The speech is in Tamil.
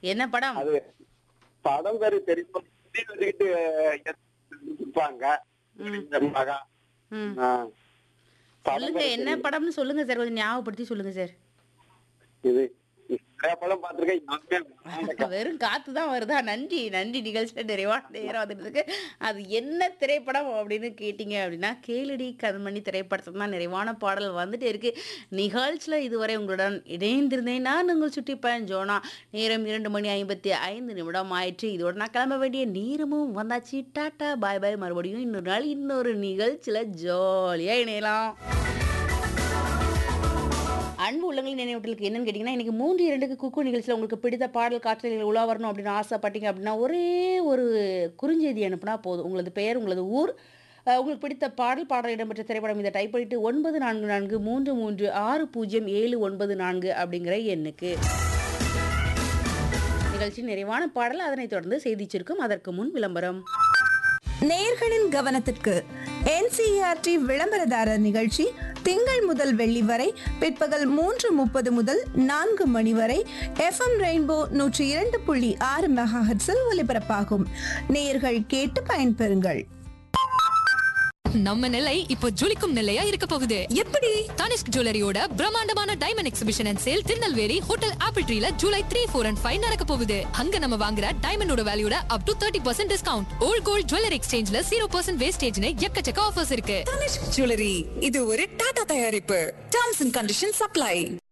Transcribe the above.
என்ன படம்? அது படம் பேரு தெரியும். வச்சுக்கிட்டு இருப்பாங்க. மகா. ம். ஆ. படம் சொல்லுங்க பேரு என்ன தெரியும். படம்னு சொல்லுங்க சார். கொஞ்சம் ஞாபகப்படுத்தி சொல்லுங்க சார். இது நிறைய படம் பார்த்திருக்கேன். யாருமே வெறும் காத்து தான் வருதா? நன்றி, நன்றி நிகழ்ச்சியில நிறைவான நேரம் வந்துட்டு அது என்ன திரைப்படம் அப்படின்னு கேட்டீங்க அப்படின்னா, கேளடி கண்மணி திரைப்படத்துல தான் நிறைவான பாடல் வந்துட்டே இருக்கு. நிகழ்ச்சியில இதுவரை உங்களுடன் இணைந்திருந்தேன் நான் உங்கள் சுட்டிப்பன் ஜோனா. நேரம் 2:55 நிமிடம் ஆயிற்று. இதோட நான் கிளம்ப வேண்டிய நேரமும் வந்தாச்சு. டாட்டா பாய் பாய். மறுபடியும் இன்னொரு நாள் இன்னொரு நிகழ்ச்சியில ஜாலியா இணையலாம். அன்பு உள்ளங்களின் நினைவூட்டலுக்கு என்னன்னு கேட்டிங்கன்னா, இன்னைக்கு 3:02க்கு குக்கு நிகழ்ச்சியில உங்களுக்கு பிடித்த பாடல் காற்றலையில் உலா வரணும் அப்படின்னு ஆசைப்பட்டீங்க அப்படின்னா, ஒரே ஒரு குறுஞ்செய்தி அனுப்புனா போதும். உங்களது பெயர், உங்களது ஊர், உங்களுக்கு பிடித்த பாடல் இடம்பெற்ற திரைப்படம் இதை டைப் பண்ணிட்டு 9443360794 அப்படிங்கிற எண்ணுக்கு. நிகழ்ச்சி நிறைவான பாடல், அதனைத் தொடர்ந்து செய்திச் சுருக்கம், அதற்கு முன் விளம்பரம். நேயர்களின் கவனத்திற்கு NCERT விளம்பரதாரர் நிகழ்ச்சி திங்கள் முதல் வெள்ளி வரை பிற்பகல் 3:30 முதல் 4 மணி வரை FM ரெயின்போ 102.6 மெகாஹெர்ட்ஸில் ஒலிபரப்பாகும். நேயர்கள் கேட்டு பயன்பெறுங்கள். நம்ம நிலை இப்போ ஜொலிக்கும் நிலையா இருக்க போகுது. எப்படி? தனிஷ்க் ஜுவல்லரியோட பிரம்மாண்டமான diamond exhibition and sale Tirunelveli hotel apple ட்ரீல July 3, 4 and 5 நடக்க போகுது. அங்க நம்ம வாங்குற டைமண்டோட வேல்யூட up to 30% discount. Volt gold jewellery எக்ஸ்சேஞ்ச்ல 0% வேஸ்டேஜ்னு எக்கச்சக்க ஆஃபர்ஸ் இருக்கு. தனிஷ்க் ஜுவல்லரி இது ஒரு டாடா தயாரிப்பு. Terms and conditions apply.